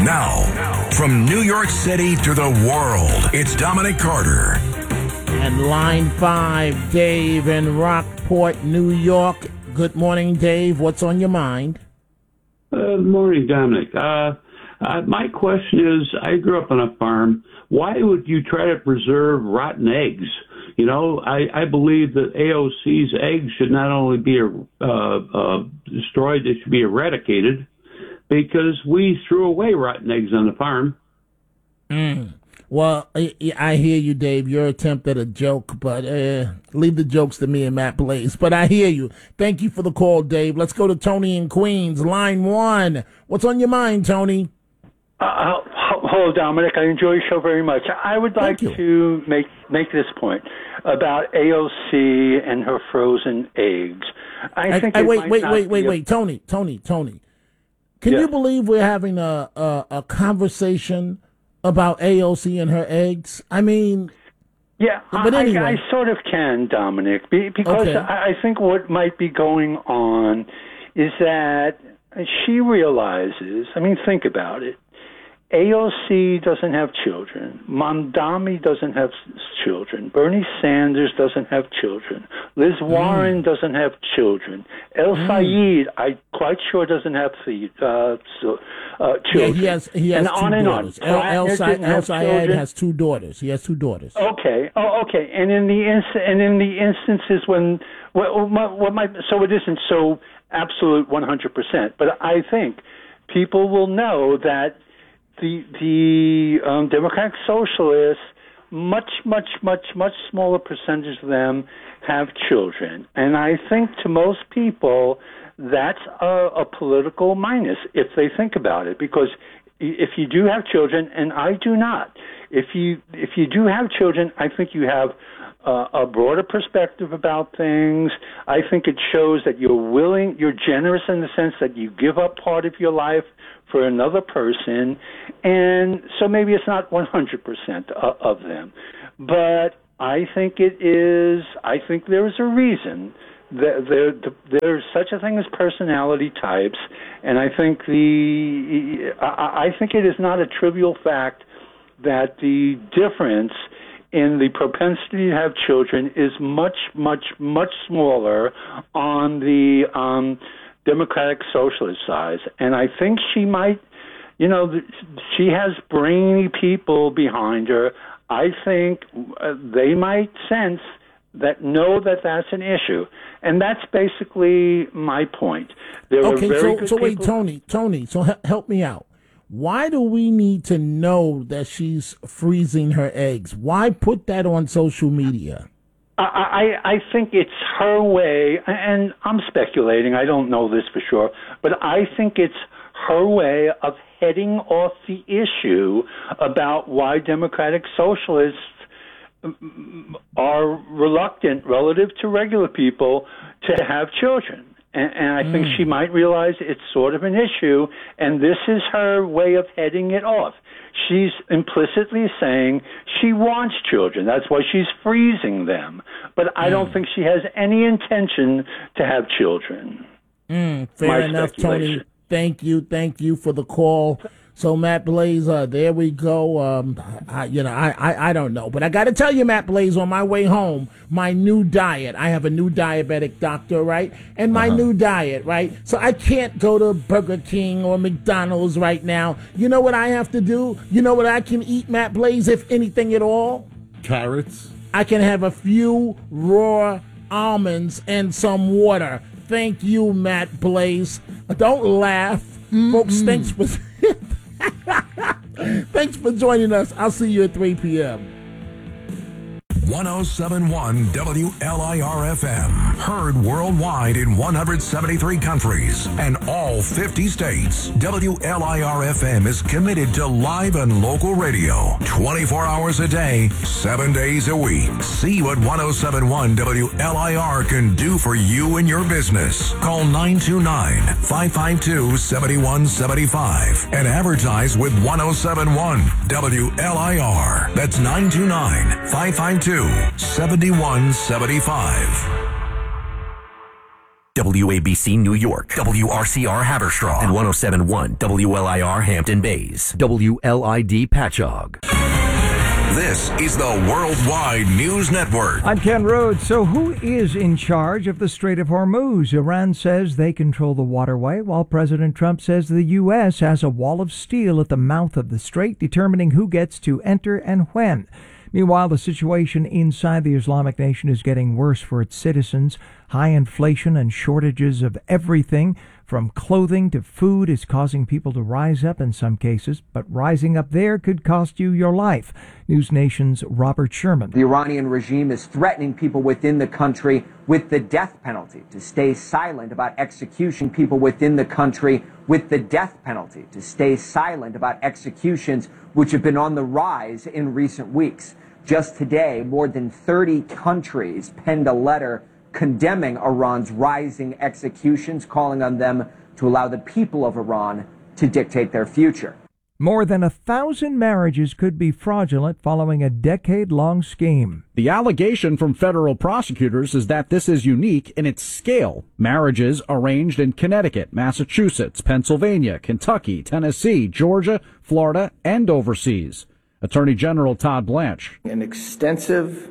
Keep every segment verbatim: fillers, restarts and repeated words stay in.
Now, from New York City to the world, it's Dominic Carter. And line five, Dave in Rockport, New York. Good morning, Dave. What's on your mind? Uh, good morning, Dominic. Uh, uh, my question is, I grew up on a farm. Why would you try to preserve rotten eggs? You know, I, I believe that A O C's eggs should not only be uh, uh, destroyed, they should be eradicated, because we threw away rotten eggs on the farm. Mm. Well, I, I hear you, Dave. Your attempt at a joke, but uh, leave the jokes to me and Matt Blaze. But I hear you. Thank you for the call, Dave. Let's go to Tony in Queens, line one. What's on your mind, Tony? Uh, hello, Dominic. I enjoy your show very much. I would like to make make this point about A O C and her frozen eggs. I, I think I, it wait, might wait, not wait, wait, be a- wait, Tony, Tony, Tony. Can Yeah. you believe we're having a, a a conversation about A O C and her eggs? I mean, Yeah, but I, anyway. I, I sort of can, Dominic, be- because Okay. I, I think what might be going on is that she realizes, I mean, think about it. A O C doesn't have children. Mamdani doesn't have s- children. Bernie Sanders doesn't have children. Liz Warren Mm. doesn't have children. El Sayed, I'm quite sure, doesn't have the, uh, so, uh, yeah, children. he has he has and two on and daughters. on. El, El, Plattner Sa- didn't El have Sayed children. has two daughters. He has two daughters. Okay. Oh, okay. And in the inst- and in the instances when what, what, what might so it isn't so absolute one hundred percent, but I think people will know that the the um, Democratic Socialists, much much much much smaller percentage of them have children, and I think to most people that's a, a political minus if they think about it, because if you do have children, and I do not, if you if you do have children, I think you have uh, a broader perspective about things. I think it shows that you're willing, you're generous in the sense that you give up part of your life for another person, and so maybe it's not one hundred percent of them, but I think it is. I think there is a reason. There, there's such a thing as personality types, and I think the I think it is not a trivial fact that the difference in the propensity to have children is much, much, much smaller on the um, Democratic Socialist side, and I think she might, you know, she has brainy people behind her. I think uh, they might sense that know that that's an issue, and that's basically my point. There Okay, are very so good so wait, people- Tony, Tony, so he- help me out. Why do we need to know that she's freezing her eggs? Why put that on social media? I, I I think it's her way, and I'm speculating. I don't know this for sure, but I think it's her way of heading off the issue about why Democratic Socialists are reluctant relative to regular people to have children. And, and I mm. think she might realize it's sort of an issue, and this is her way of heading it off. She's implicitly saying she wants children. That's why she's freezing them. But I mm. don't think she has any intention to have children. Mm, fair My enough, Tony. Thank you. Thank you for the call. So, Matt Blaze, uh, there we go. Um, I, you know, I, I, I don't know. But I got to tell you, Matt Blaze, on my way home, my new diet. I have a new diabetic doctor, right? And my uh-huh. new diet, right? So I can't go to Burger King or McDonald's right now. You know what I have to do? You know what I can eat, Matt Blaze, if anything at all? Carrots. I can have a few raw almonds and some water. Thank you, Matt Blaze. Don't laugh. Mm-hmm. Folks, thanks for... Thanks for joining us. I'll see you at three p.m. one oh seven point one W L I R F M. Heard worldwide in one hundred seventy-three countries and all fifty states. W L I R F M is committed to live and local radio twenty-four hours a day, seven days a week. See what one oh seven point one W L I R can do for you and your business. Call nine two nine, five five two, seven one seven five and advertise with one oh seven point one W L I R. That's nine two nine, five five two, seven one seven five. W A B C New York, W R C R Haverstraw, and one oh seven point one W L I R Hampton Bays, W L I D Patchogue. This is the Worldwide News Network. I'm Ken Rhodes. So who is in charge of the Strait of Hormuz? Iran says they control the waterway, while President Trump says the U S has a wall of steel at the mouth of the strait, determining who gets to enter and when. Meanwhile, the situation inside the Islamic Nation is getting worse for its citizens. High inflation and shortages of everything, from clothing to food, is causing people to rise up in some cases. But rising up there could cost you your life. News Nation's Robert Sherman. The Iranian regime is threatening people within the country with the death penalty to stay silent about execution. People within the country with the death penalty to stay silent about executions, which have been on the rise in recent weeks. Just today, more than thirty countries penned a letter condemning Iran's rising executions, calling on them to allow the people of Iran to dictate their future. More than a thousand marriages could be fraudulent following a decade-long scheme. The allegation from federal prosecutors is that this is unique in its scale. Marriages arranged in Connecticut, Massachusetts, Pennsylvania, Kentucky, Tennessee, Georgia, Florida, and overseas. Attorney General Todd Blanche. An extensive,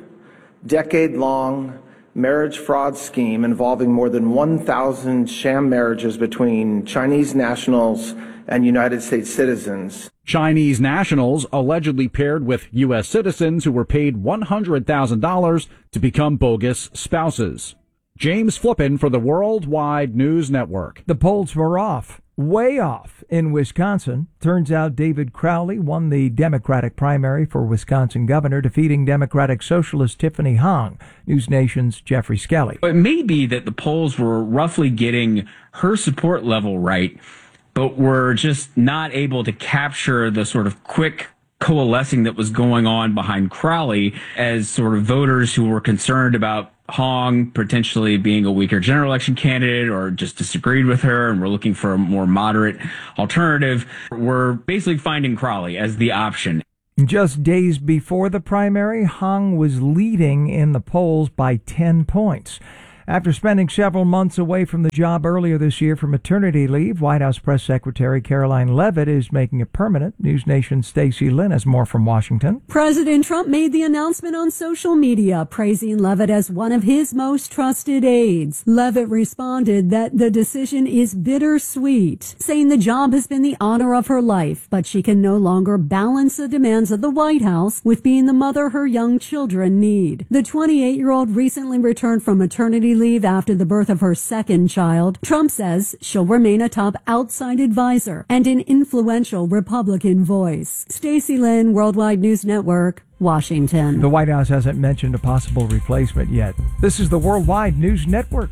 decade-long marriage fraud scheme involving more than one thousand sham marriages between Chinese nationals and United States citizens. Chinese nationals allegedly paired with U S citizens who were paid one hundred thousand dollars to become bogus spouses. James Flippin for the Worldwide News Network. The polls were off. Way off in Wisconsin. Turns out David Crowley won the Democratic primary for Wisconsin governor, defeating Democratic Socialist Tiffany Hong. News Nation's Jeffrey Skelly. It may be that the polls were roughly getting her support level right, but were just not able to capture the sort of quick coalescing that was going on behind Crowley as sort of voters who were concerned about Hong potentially being a weaker general election candidate or just disagreed with her and were looking for a more moderate alternative. We're basically finding Crowley as the option. Just days before the primary, Hong was leading in the polls by ten points. After spending several months away from the job earlier this year for maternity leave, White House Press Secretary Caroline Leavitt is making it permanent. News Nation's Stacey Lynn has more from Washington. President Trump made the announcement on social media, praising Leavitt as one of his most trusted aides. Leavitt responded that the decision is bittersweet, saying the job has been the honor of her life, but she can no longer balance the demands of the White House with being the mother her young children need. The twenty-eight-year-old recently returned from maternity leave after the birth of her second child. Trump says she'll remain a top outside advisor and an influential Republican voice. Stacey Lynn, Worldwide News Network, Washington. The White House hasn't mentioned a possible replacement yet. This is the Worldwide News Network.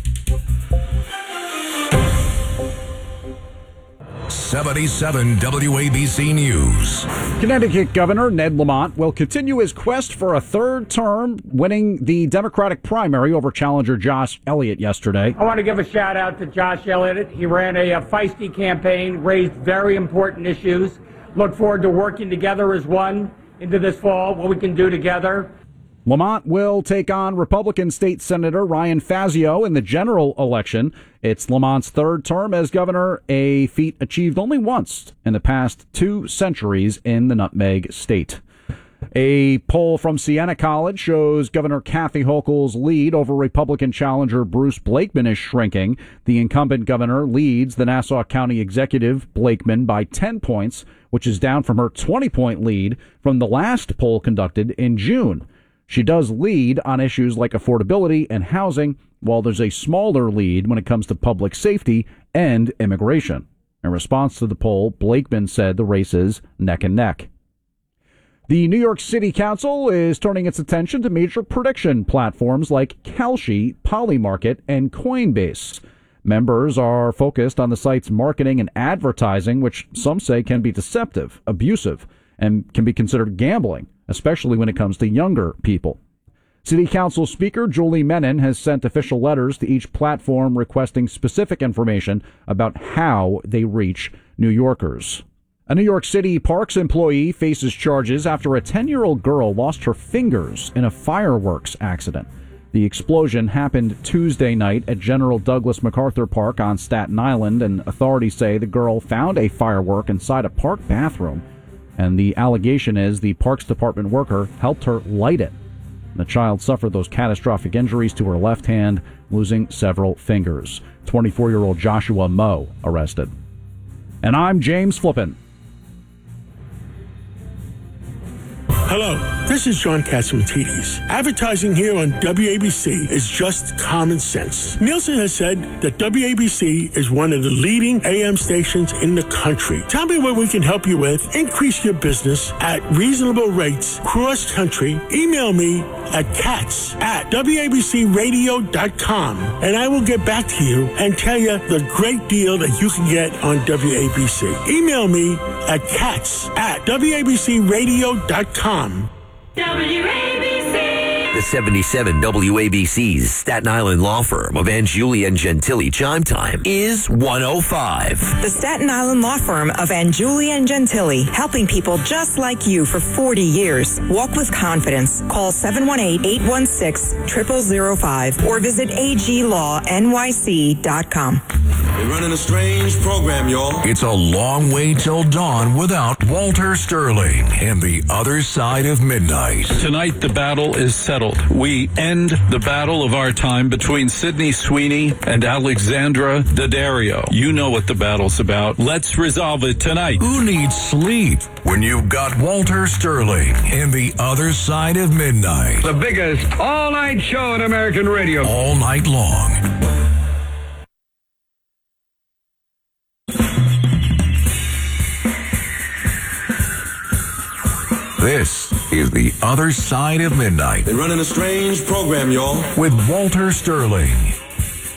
seventy-seven W A B C News. Connecticut Governor Ned Lamont will continue his quest for a third term, winning the Democratic primary over challenger Josh Elliott yesterday. I want to give a shout out to Josh Elliott. He ran a, a feisty campaign, raised very important issues. Look forward to working together as one into this fall, what we can do together. Lamont will take on Republican State Senator Ryan Fazio in the general election. It's Lamont's third term as governor, a feat achieved only once in the past two centuries in the Nutmeg State. A poll from Siena College shows Governor Kathy Hochul's lead over Republican challenger Bruce Blakeman is shrinking. The incumbent governor leads the Nassau County executive, Blakeman, by ten points, which is down from her twenty-point lead from the last poll conducted in June. She does lead on issues like affordability and housing, while there's a smaller lead when it comes to public safety and immigration. In response to the poll, Blakeman said the race is neck and neck. The New York City Council is turning its attention to major prediction platforms like Kalshi, Polymarket, and Coinbase. Members are focused on the site's marketing and advertising, which some say can be deceptive, abusive, and can be considered gambling, especially when it comes to younger people. City Council Speaker Julie Menin has sent official letters to each platform requesting specific information about how they reach New Yorkers. A New York City Parks employee faces charges after a ten-year-old girl lost her fingers in a fireworks accident. The explosion happened Tuesday night at General Douglas MacArthur Park on Staten Island, and authorities say the girl found a firework inside a park bathroom, and the allegation is the Parks Department worker helped her light it. The child suffered those catastrophic injuries to her left hand, losing several fingers. twenty-four-year-old Joshua Moe arrested. And I'm James Flippin. Hello, this is John Catsimatidis. Advertising here on W A B C is just common sense. Nielsen has said that W A B C is one of the leading A M stations in the country. Tell me what we can help you with. Increase your business at reasonable rates cross-country. Email me at cats at W A B C radio dot com, and I will get back to you and tell you the great deal that you can get on W A B C. Email me at cats at W A B C radio dot com. W A B C. The seventy-seven W A B C's Staten Island law firm of Angiuli and Gentili chime time is one oh five. The Staten Island law firm of Angiuli and Gentili, helping people just like you for forty years. Walk with confidence. Call seven one eight, eight one six, zero zero zero five or visit A G law N Y C dot com. We're running a strange program, y'all. It's a long way till dawn without Walter Sterling and the other side of midnight. Tonight, the battle is settled. We end the battle of our time between Sydney Sweeney and Alexandra Daddario. You know what the battle's about. Let's resolve it tonight. Who needs sleep when you've got Walter Sterling and the other side of midnight? The biggest all-night show in American radio. All night long. This is The Other Side of Midnight. They're running a strange program, y'all. With Walter Sterling.